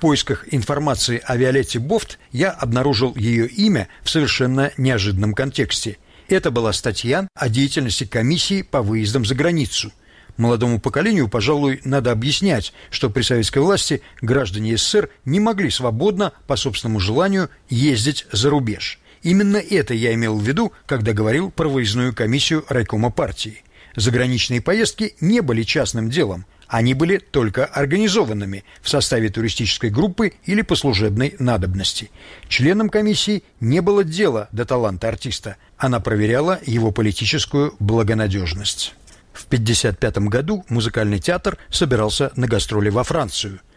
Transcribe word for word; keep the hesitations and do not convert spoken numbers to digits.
поисках информации о Виолетте Бофт я обнаружил ее имя в совершенно неожиданном контексте. Это была статья о деятельности комиссии по выездам за границу. Молодому поколению, пожалуй, надо объяснять, что при советской власти граждане СССР не могли свободно, по собственному желанию, ездить за рубеж. Именно это я имел в виду, когда говорил про выездную комиссию райкома партии. Заграничные поездки не были частным делом, они были только организованными в составе туристической группы или по служебной надобности. Членам комиссии не было дела до таланта артиста, она проверяла его политическую благонадежность. В тысяча девятьсот пятьдесят пятом году музыкальный театр собирался на гастроли во Францию.